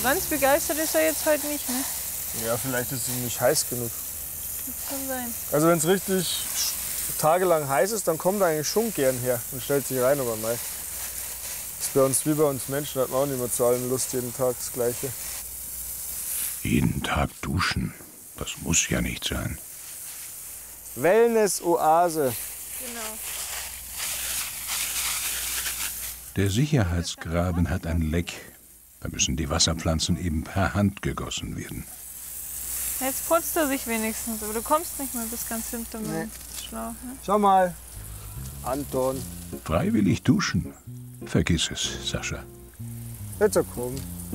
ganz begeistert ist er jetzt heute nicht, ne? Ja, vielleicht ist ihm nicht heiß genug. Das kann sein. Also wenn es richtig tagelang heiß ist, dann kommt er eigentlich schon gern her und stellt sich rein, aber mei. Das ist bei uns wie bei uns Menschen, hat man auch nicht mehr zu allem Lust, jeden Tag das Gleiche. Jeden Tag duschen, das muss ja nicht sein. Wellness-Oase. Genau. Der Sicherheitsgraben hat ein Leck. Da müssen die Wasserpflanzen eben per Hand gegossen werden. Jetzt putzt er sich wenigstens, aber du kommst nicht mehr bis ganz hinter meinen Schlauch. Ne? Schau mal, Anton. Freiwillig duschen? Vergiss es, Sascha. Jetzt komm.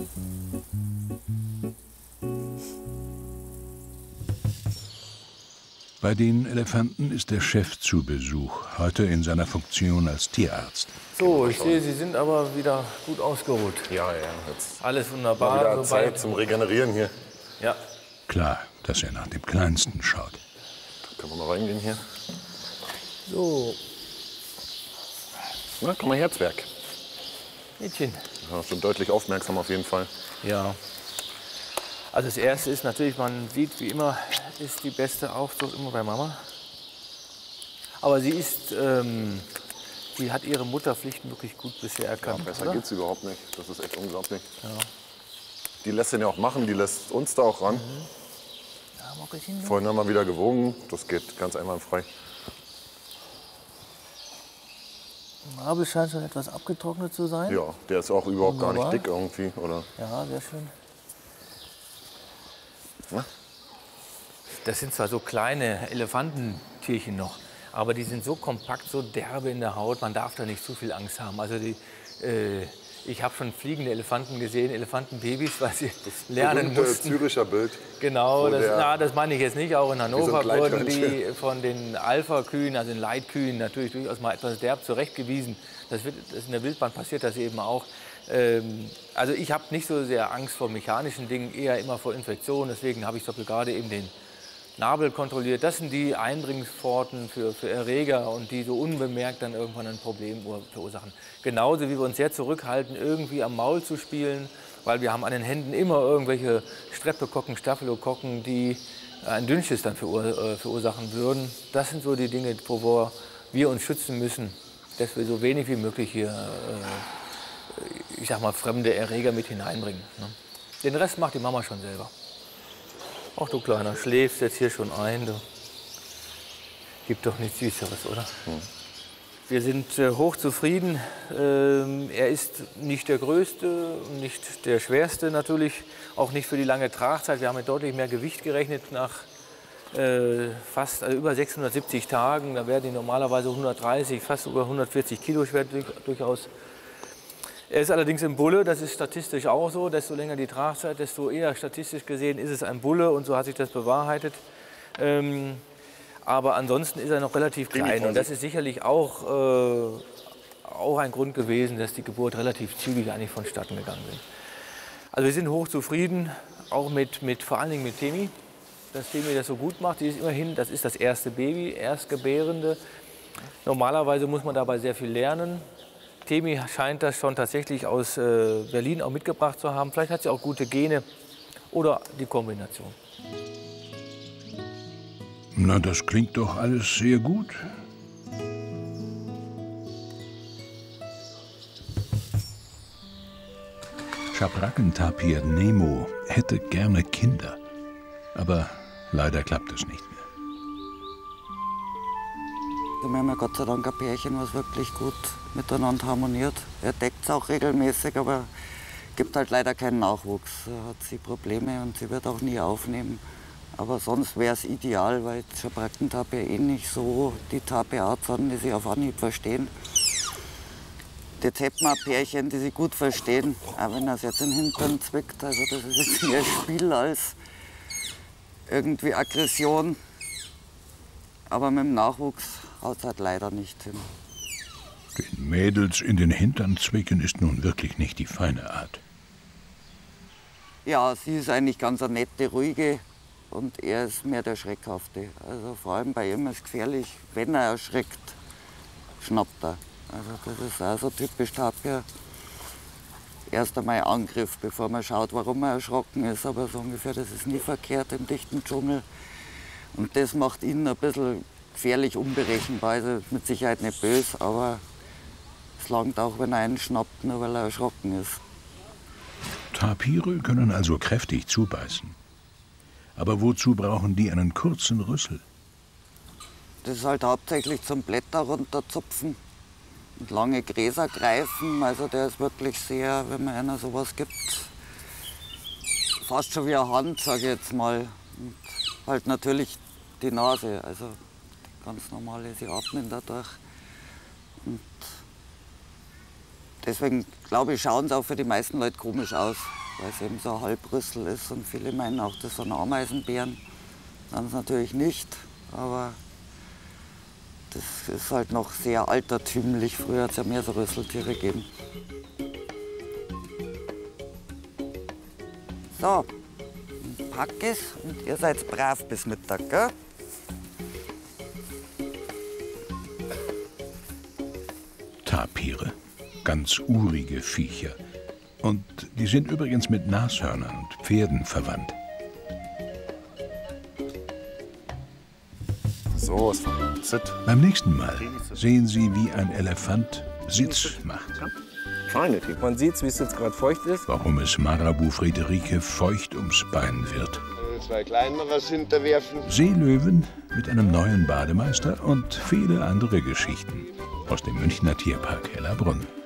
Bei den Elefanten ist der Chef zu Besuch, heute in seiner Funktion als Tierarzt. So, ich sehe, Sie sind aber wieder gut ausgeruht. Ja, jetzt Alles wunderbar. mal wieder Soweit. Zeit zum Regenerieren hier. Ja. Klar, dass er nach dem Kleinsten schaut. Da können wir mal reingehen hier. So, Na, komm mal her, Zwerg. Mädchen. Ja, schon deutlich aufmerksam auf jeden Fall. Ja. Also das Erste ist natürlich, man sieht, wie immer, ist die beste Aufzucht immer bei Mama. Aber sie hat ihre Mutterpflichten wirklich gut bisher erkannt. Ja, besser oder? geht's überhaupt nicht. Das ist echt unglaublich. Ja. Die lässt den ja auch machen, die lässt uns da auch ran. Ja, Mockelchen. Vorhin haben wir wieder gewogen, das geht ganz einwandfrei. Der Nabel scheint schon etwas abgetrocknet zu sein. Ja, der ist auch überhaupt gar Wunderbar. nicht dick irgendwie, oder? Ja, sehr schön. Na? Das sind zwar so kleine Elefantentierchen noch, aber die sind so kompakt, so derbe in der Haut, man darf da nicht zu viel Angst haben. Also ich habe schon fliegende Elefanten gesehen, Elefantenbabys, weil sie lernen mussten. Züricher Bild. Genau, das meine ich jetzt nicht. Auch in so Hannover ein wurden die Gleithörnchen. von den Alpha-Kühen, also den Leitkühen, natürlich durchaus mal etwas derb zurechtgewiesen. Das ist in der Wildbahn passiert das eben auch. Also ich habe nicht so sehr Angst vor mechanischen Dingen, eher immer vor Infektionen. Deswegen habe ich zum Beispiel gerade eben den Nabel kontrolliert. Das sind die Eindringspforten für Erreger und die so unbemerkt dann irgendwann ein Problem verursachen. Genauso wie wir uns sehr zurückhalten, irgendwie am Maul zu spielen, weil wir haben an den Händen immer irgendwelche Streptokokken, Staphylokokken, die ein Dünnschiss dann verursachen würden. Das sind so die Dinge, wovor wir uns schützen müssen, dass wir so wenig wie möglich hier, ich sag mal, fremde Erreger mit hineinbringen. Ne? Den Rest macht die Mama schon selber. Ach du Kleiner, schläfst jetzt hier schon ein. Du. Gibt doch nichts Süßeres, oder? Wir sind hochzufrieden. Er ist nicht der Größte, nicht der Schwerste natürlich, auch nicht für die lange Tragzeit. Wir haben mit deutlich mehr Gewicht gerechnet nach über 670 Tagen. Da werden die normalerweise 130, fast über 140 Kilo schwer durchaus. Er ist allerdings ein Bulle, das ist statistisch auch so. Desto länger die Tragzeit, desto eher statistisch gesehen ist es ein Bulle und so hat sich das bewahrheitet. Aber ansonsten ist er noch relativ klein und das ist sicherlich auch ein Grund gewesen, dass die Geburt relativ zügig eigentlich vonstatten gegangen ist. Also wir sind hochzufrieden, auch vor allen Dingen mit Temi, dass Temi das so gut macht. Die ist immerhin, das ist das erste Baby, Erstgebärende. Normalerweise muss man dabei sehr viel lernen. Temi scheint das schon tatsächlich aus Berlin auch mitgebracht zu haben. Vielleicht hat sie auch gute Gene oder die Kombination. Na, das klingt doch alles sehr gut. Schabrackentapir Nemo hätte gerne Kinder. Aber leider klappt es nicht mehr. Wir haben ja Gott sei Dank ein Pärchen, was wirklich gut miteinander harmoniert. Er deckt es auch regelmäßig, aber gibt halt leider keinen Nachwuchs. Da hat sie Probleme und sie wird auch nie aufnehmen. Aber sonst wäre es ideal, weil Schabrackentapir eh nicht so die Tapirart sind, die sich auf Anhieb verstehen. Jetzt hätten wir ein Pärchen, die sich gut verstehen, auch wenn er es jetzt im Hintern zwickt. Also das ist jetzt mehr Spiel als irgendwie Aggression. Aber mit dem Nachwuchs haut es halt leider nicht hin. Den Mädels in den Hintern zwicken ist nun wirklich nicht die feine Art. Ja, sie ist eigentlich ganz eine nette, ruhige und er ist mehr der Schreckhafte. Also vor allem bei ihm ist es gefährlich, wenn er erschreckt, schnappt er. Also das ist auch so typisch Tapir. erst einmal Angriff, bevor man schaut, warum man erschrocken ist. Aber so ungefähr, das ist nie verkehrt im dichten Dschungel. Und das macht ihn ein bisschen gefährlich unberechenbar. Also mit Sicherheit nicht böse, aber es langt auch, wenn er einen schnappt, nur weil er erschrocken ist. Tapire können also kräftig zubeißen. Aber wozu brauchen die einen kurzen Rüssel? Das ist halt hauptsächlich zum Blätter runterzupfen und lange Gräser greifen. Also der ist wirklich sehr, wenn man einer sowas gibt, fast schon wie eine Hand, sage ich jetzt mal. Und halt natürlich die Nase, also die ganz normale, sie atmen dadurch. Und deswegen, glaube ich, schauen sie auch für die meisten Leute komisch aus, weil es eben so ein Halbrüssel ist. Und viele meinen auch, das sind Ameisenbären. Dann ist natürlich nicht, aber das ist halt noch sehr altertümlich. Früher hat es ja mehr so Rüsseltiere gegeben. So, pack es und ihr seid brav bis Mittag, gell? Tapire, ganz urige Viecher. Und die sind übrigens mit Nashörnern und Pferden verwandt. So was von Sit. Beim nächsten Mal sehen Sie, wie ein Elefant Sitz macht. Man sieht, wie es jetzt gerade feucht ist. Warum es Marabu Friederike feucht ums Bein wird. 2 kleinere hinterwerfen. Seelöwen mit einem neuen Bademeister und viele andere Geschichten aus dem Münchner Tierpark Hellerbrunn.